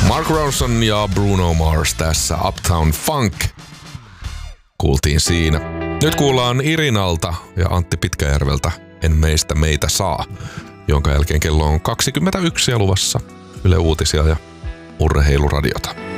Mark Ronson ja Bruno Mars tässä Uptown Funk. Kuultiin siinä. Nyt kuullaan Irinalta ja Antti Pitkäjärveltä En meistä meitä saa, jonka jälkeen kello on 21 ja luvassa Yle Uutisia ja Urheiluradiota.